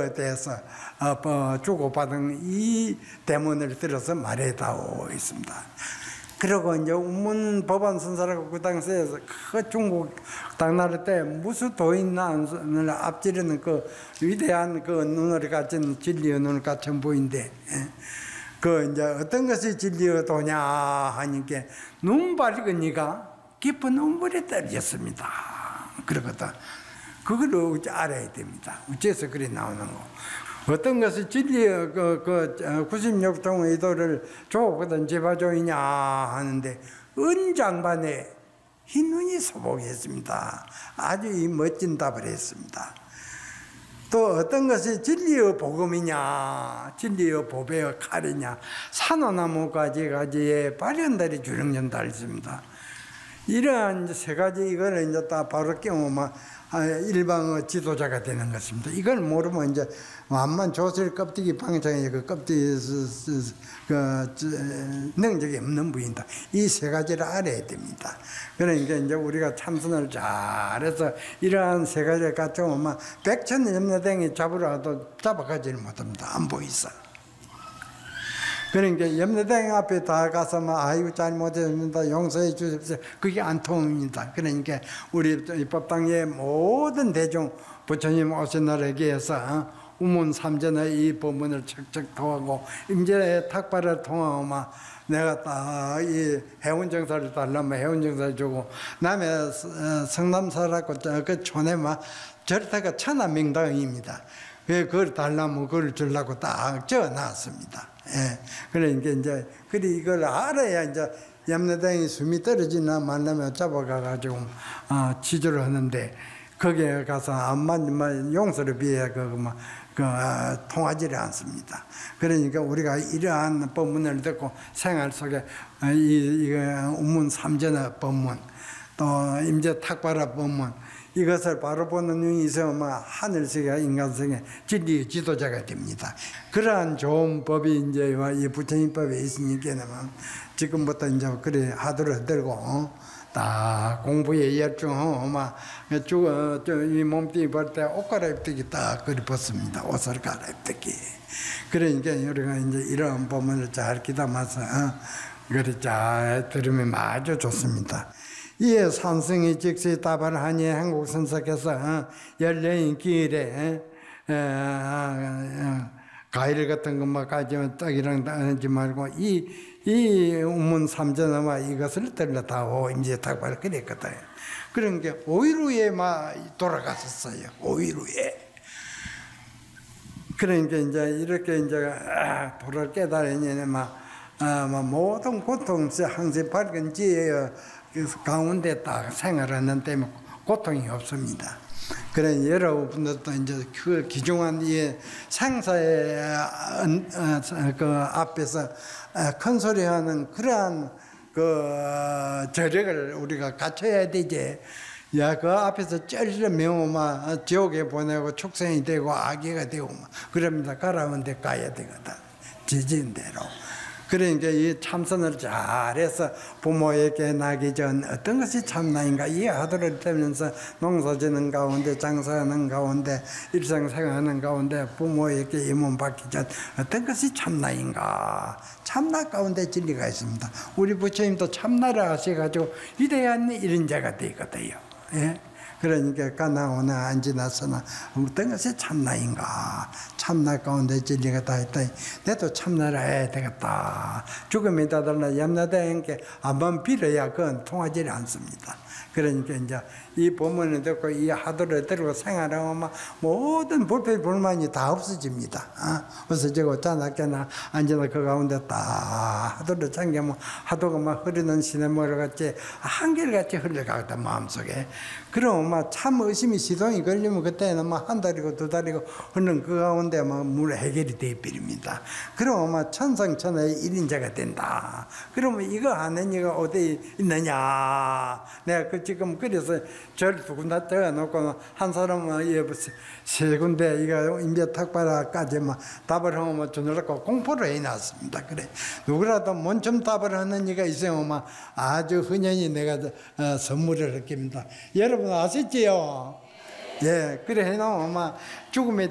진리에 대해서 주고받은 이 대문을 들어서 말해다오 있습니다. 그리고 이제 운문 법안 선사라고 그 당시에 그 중국 당나라 때 무수 도인난을 앞지르는 그 위대한 그 눈을 가진 진리의 눈을 갖춘 부인데, 그 이제 어떤 것이 진리의 도냐 하니까 눈 밝으니까 깊은 눈물이 떨어졌습니다. 그러거든. 그걸 알아야 됩니다. 어째서 그리 나오는 거. 어떤 것이 진리의 96종 의도를 조거든 제바종이냐 하는데 은장반에 흰 눈이 소복했습니다. 아주 멋진 답을 했습니다. 또 어떤 것이 진리의 복음이냐, 진리의 보배의 칼이냐, 산호나무 가지가지에 발현달이 주렁연 달습니다. 이러한 세 가지 이걸 이제 다 바로 깨우면 일방의 지도자가 되는 것입니다. 이걸 모르면 이제 완만 조실 껍데기 방장에 그 껍데기 능력이 없는 분이다. 이 세 가지를 알아야 됩니다. 그러니까 이제 우리가 참선을 잘해서 이러한 세 가지를 갖춰오면 백천염려댕이 잡으러 와도 잡아가지를 못합니다. 안 보이서. 그러니까 염려댕 앞에 다 가서 아이고 잘못했습니다 용서해 주십시오 그게 안 통합니다. 그러니까 우리 법당의 모든 대중 부처님 오신 날에게 해서 우문 삼전의 이 법문을 척척 통하고 임재 탁발을 통하면 내가 딱 이 해운정사를 달라면 해운정사를 주고 남의 성남사라고 그 촌에 절타가 천하명당입니다. 그걸 달라면 그걸 주려고 딱 적어놨습니다. 예. 그러니까 이제, 이걸 알아야 이제 염려댕이 숨이 떨어지나 말라면 잡아가가지고, 치료를 하는데, 거기에 가서 암만 용서를 비해 통하지를 않습니다. 그러니까 우리가 이러한 법문을 듣고 생활 속에 이 운문 삼전의 법문, 또 임재 탁발의 법문, 이것을 바로 보는 눈이 있으면 하늘세계와 인간세계 진리의 지도자가 됩니다. 그러한 좋은 법이 이제 이 부처님법에 있으니까는 지금부터 이제 그래 하도를 들고 딱 공부에 열중하고 이 몸뚱이 볼 때 옷 갈아입기 딱 그리 벗습니다. 옷을 갈아입기. 그러니까 우리가 이제 이런 법문을 잘 기담아서 그래 잘 들으면 아주 좋습니다. 이에 산승이 즉시 답을 하니 한국 선사께서 열려인 길에 과일 같은 것만 가지면 떡이랑 하지 말고 이 운문 삼전어와 이것을 들러다오 이제 탁발을 그랬거든. 그러니까 5일 후에 돌아갔었어요. 5일 후에. 그러니까 이제 이렇게 이제 도를 깨달으니 모든 고통 항상 밝은 지혜의 가운데 딱 생활하는 때문에 고통이 없습니다. 그래 여러분들도 이제 그 귀중한 이 생사의 그 앞에서 큰 소리하는 그러한 그 저력을 우리가 갖춰야 되지. 야, 그 앞에서 쩔쩔 매우면 지옥에 보내고 축생이 되고 악귀가 되고 그럽니다. 가라운 데 가야 되거든. 지진 대로. 그러니까 이 참선을 잘해서 부모에게 나기 전 어떤 것이 참나인가 이해하도록 되면서 농사 짓는 가운데 장사하는 가운데 일상생활하는 가운데 부모에게 임원 받기 전 어떤 것이 참나인가 참나 가운데 진리가 있습니다. 우리 부처님도 참나를 하셔가지고 위대한 일인자가 되거든요. 예? 그러니까 가나오나 안 지났으나 어떤 것이 참나인가 참나 가운데 진리가 다 있다. 내도 참나를 해야 되겠다. 죽음에 다달라 염라대행께 한번 빌어야 그건 통하지 않습니다. 그러니까 이제 이 법문을 듣고 이 하도를 들고 생활하면 모든 불편 불만이 다 없어집니다. 그래서 저거 자나깨나 앉아나 그 가운데 딱 하도를 참기면 하도가 흐르는 시냇물 같이 한결같이 흘러가거든 마음속에. 그러면 참 의심이 시동이 걸리면 그때는 한 달이고 두 달이고 흐르는 그 가운데 물 해결이 되어버립니다. 그러면 천상천하의 일인자가 된다. 그러면 이거 하는 이가 어디 있느냐. 내가 지금 그래서 절 두 군데 떠놓고 한 사람은 세 군데 이거 임재 탁발까지 답을 하면 주느라고 공포를 해놨습니다. 그래 누구라도 먼저 답을 하는 이가 있으면 아주 흔연히 내가 선물을 했습니다. 여러분 아시지요? 예, 그래 해놓으면 죽음에